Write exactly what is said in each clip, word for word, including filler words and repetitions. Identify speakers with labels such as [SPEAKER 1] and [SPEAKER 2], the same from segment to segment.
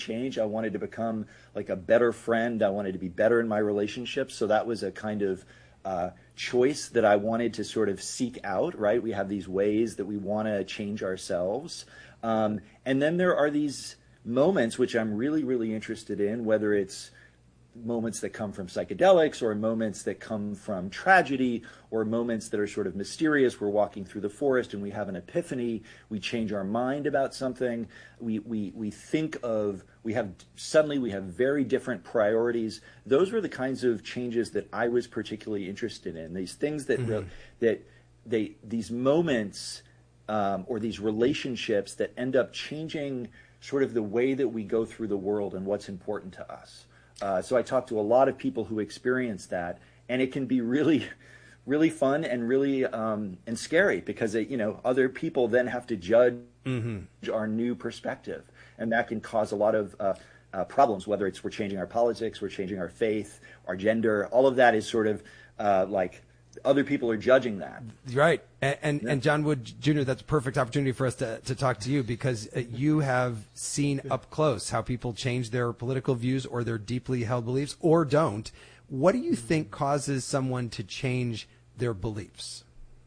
[SPEAKER 1] change. I wanted to become like a better friend. I wanted to be better in my relationships. So that was a kind of uh, choice that I wanted to sort of seek out, right? We have these ways that we want to change ourselves. Um, and then there are these moments which I'm really, really interested in, whether it's moments that come from psychedelics or moments that come from tragedy or moments that are sort of mysterious. We're walking through the forest and we have an epiphany. We change our mind about something. We, we, we think of, we have, suddenly we have very different priorities. Those were the kinds of changes that I was particularly interested in. These things that, mm-hmm. re- that they, these moments um, or these relationships that end up changing sort of the way that we go through the world and what's important to us. Uh, so I talked to a lot of people who experience that, and it can be really, really fun and really um, and scary because it, you know, other people then have to judge mm-hmm. our new perspective, and that can cause a lot of uh, uh, problems. Whether it's we're changing our politics, we're changing our faith, our gender, all of that is sort of uh, like other people are judging that.
[SPEAKER 2] Right. And and, yeah. and John Wood Junior, that's a perfect opportunity for us to, to talk to you because you have seen up close how people change their political views or their deeply held beliefs or don't. What do you think causes someone to change their beliefs?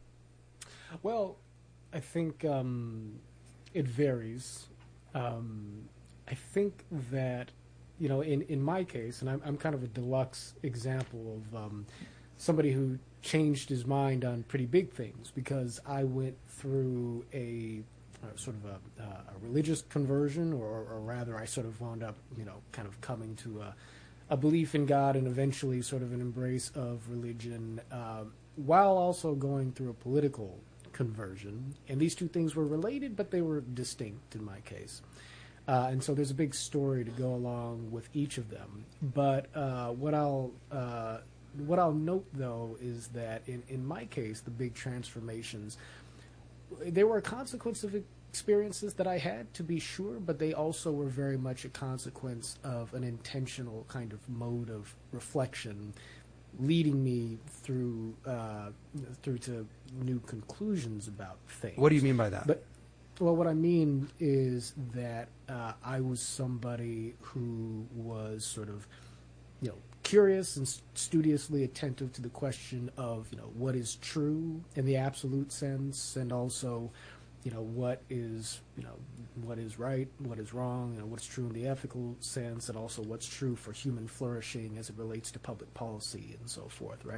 [SPEAKER 3] Well, I think um, it varies. Um, I think that, you know, in, in my case, and I'm, I'm kind of a deluxe example of um, somebody who changed his mind on pretty big things because I went through a uh, sort of a, uh, a religious conversion, or, or rather I sort of wound up, you know, kind of coming to a, a belief in God and eventually sort of an embrace of religion uh, while also going through a political conversion. And these two things were related, but they were distinct in my case. Uh, and so there's a big story to go along with each of them. But uh, what I'll uh, What I'll note, though, is that in, in my case, the big transformations, they were a consequence of experiences that I had, to be sure, but they also were very much a consequence of an intentional kind of mode of reflection leading me through uh, through to new conclusions about things.
[SPEAKER 2] What do you mean by that?
[SPEAKER 3] But, well, what I mean is that uh, I was somebody who was sort of, you know, curious and studiously attentive to the question of, you know, what is true in the absolute sense, and also, you know, what is, you know, what is right, what is wrong, you know, what's true in the ethical sense, and also what's true for human flourishing as it relates to public policy and so forth, right?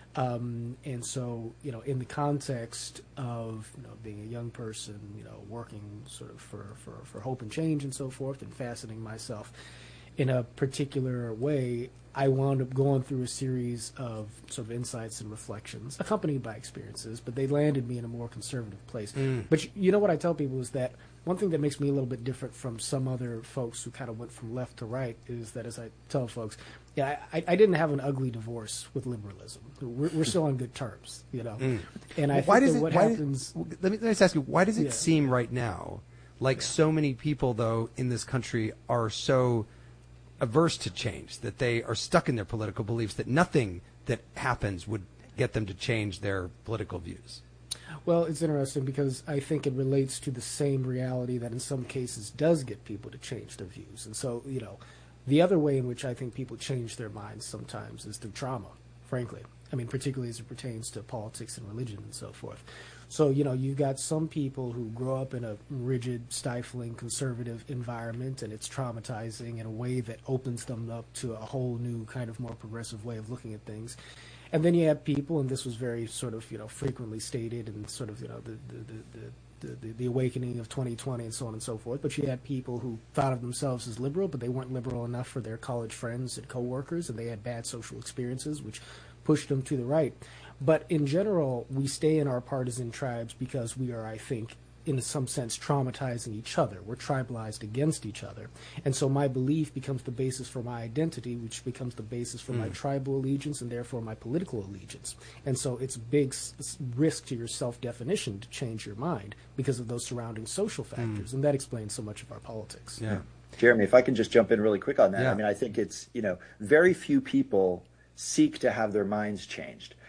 [SPEAKER 3] Um, and so, you know, in the context of, you know, being a young person, you know, working sort of for, for, for hope and change and so forth, and faceting myself in a particular way, I wound up going through a series of sort of insights and reflections, accompanied by experiences, but they landed me in a more conservative place. Mm. But you know what I tell people is that one thing that makes me a little bit different from some other folks who kind of went from left to right is that, as I tell folks, yeah, I, I didn't have an ugly divorce with liberalism. We're, we're still on good terms, you know. Mm. And I
[SPEAKER 2] why
[SPEAKER 3] think
[SPEAKER 2] does
[SPEAKER 3] that
[SPEAKER 2] it,
[SPEAKER 3] what
[SPEAKER 2] why
[SPEAKER 3] happens...
[SPEAKER 2] Did, let, me, let me just ask you, why does it
[SPEAKER 3] yeah.
[SPEAKER 2] seem right now like yeah. so many people, though, in this country are so averse to change, that they are stuck in their political beliefs, that nothing that happens would get them to change their political views?
[SPEAKER 3] Well, it's interesting because I think it relates to the same reality that in some cases does get people to change their views. And so, you know, the other way in which I think people change their minds sometimes is through trauma, frankly. I mean, particularly as it pertains to politics and religion and so forth. So, you know, you've got some people who grow up in a rigid, stifling, conservative environment, and it's traumatizing in a way that opens them up to a whole new kind of more progressive way of looking at things. And then you have people, and this was very sort of, you know, frequently stated and sort of, you know, the the, the, the, the, the awakening of twenty twenty and so on and so forth. But you had people who thought of themselves as liberal, but they weren't liberal enough for their college friends and coworkers, and they had bad social experiences, which pushed them to the right. But in general, we stay in our partisan tribes because we are, I think, in some sense, traumatizing each other. We're tribalized against each other. And so my belief becomes the basis for my identity, which becomes the basis for mm. my tribal allegiance and therefore my political allegiance. And so it's a big s- risk to your self-definition to change your mind because of those surrounding social factors. Mm. And that explains so much of our politics.
[SPEAKER 2] Yeah.
[SPEAKER 1] Jeremy, if I can just jump in really quick on that.
[SPEAKER 2] Yeah.
[SPEAKER 1] I mean, I think it's, you know, very few people seek to have their minds changed.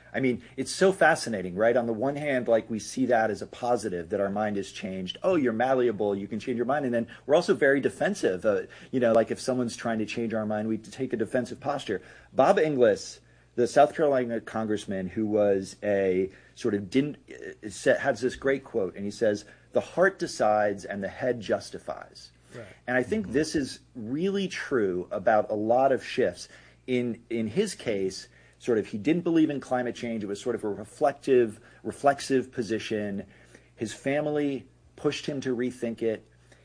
[SPEAKER 1] I mean, it's so fascinating, right? On the one hand, like we see that as a positive, that our mind has changed. Oh, you're malleable, you can change your mind. And then we're also very defensive. Uh, you know, like if someone's trying to change our mind, we take a defensive posture. Bob Inglis, the South Carolina congressman who was a sort of didn't, uh, has this great quote, and he says, "The heart decides and the head justifies." Right. And I think mm-hmm. this is really true about a lot of shifts. In in his case, sort of he didn't believe in climate change. It was sort of a reflective, reflexive position. His family pushed him to rethink it.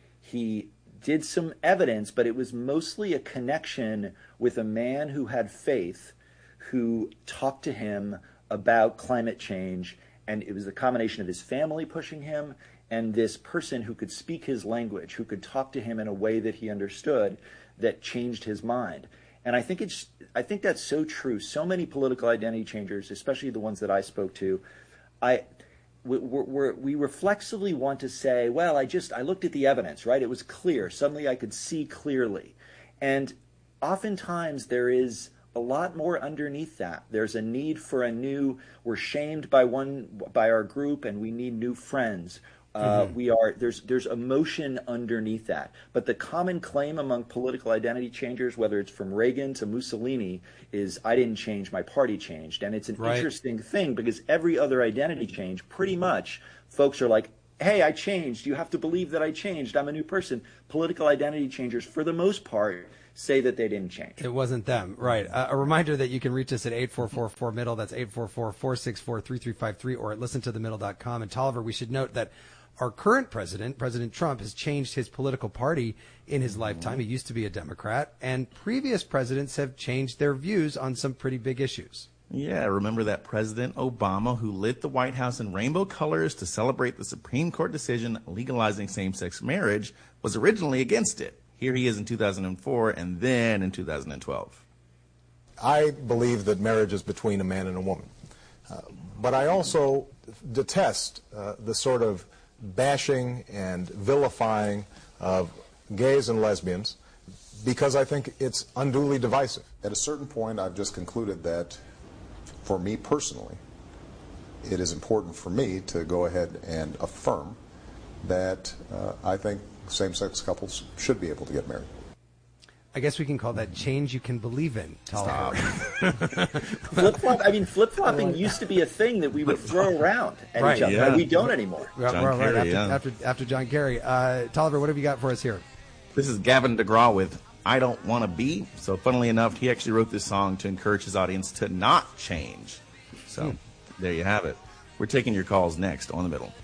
[SPEAKER 1] He did some evidence, but it was mostly a connection with a man who had faith, who talked to him about climate change. And it was the combination of his family pushing him and this person who could speak his language, who could talk to him in a way that he understood, that changed his mind. And I think it's, I think that's so true. So many political identity changers, especially the ones that I spoke to, I, we, we're, we reflexively want to say, well, I just, I looked at the evidence, right? It was clear. Suddenly I could see clearly. And oftentimes there is a lot more underneath that. There's a need for a new, we're shamed by one, by our group, and we need new friends. Uh, mm-hmm. We are there's there's emotion underneath that, but the common claim among political identity changers, whether it's from Reagan to Mussolini, is I didn't change, my party changed. And it's an right. interesting thing because every other identity change, pretty much, folks are like, hey, I changed. You have to believe that I changed. I'm a new person. Political identity changers, for the most part, say that they didn't change.
[SPEAKER 2] It wasn't them, right? Uh, a reminder that you can reach us at eight four four four middle. That's eight four four, four six four, three three five three, or at listen to the middle dot com. And Tolliver, we should note that our current president, President Trump, has changed his political party in his lifetime. He used to be a Democrat, and previous presidents have changed their views on some pretty big issues.
[SPEAKER 4] Yeah, remember that President Obama, who lit the White House in rainbow colors to celebrate the Supreme Court decision legalizing same-sex marriage, was originally against it. Here he is in two thousand four and then in two thousand twelve.
[SPEAKER 5] I believe that marriage is between a man and a woman. Uh, but I also detest uh, the sort of bashing and vilifying of gays and lesbians because I think it's unduly divisive.
[SPEAKER 6] At a certain point, I've just concluded that, for me personally, it is important for me to go ahead and affirm that uh, I think same-sex couples should be able to get married.
[SPEAKER 2] I guess we can call that change you can believe in.
[SPEAKER 1] Flip-flop, I mean, flip-flopping used to be a thing that we would throw around at
[SPEAKER 2] right,
[SPEAKER 1] each other.
[SPEAKER 4] Yeah.
[SPEAKER 1] We don't anymore.
[SPEAKER 2] John
[SPEAKER 4] John
[SPEAKER 2] right,
[SPEAKER 4] Kerry,
[SPEAKER 2] after,
[SPEAKER 4] yeah.
[SPEAKER 2] after, after John Kerry. Uh, Tolliver, what have you got for us here?
[SPEAKER 4] This is Gavin DeGraw with I Don't Want to Be. So funnily enough, he actually wrote this song to encourage his audience to not change. So hmm. there you have it. We're taking your calls next on The Middle.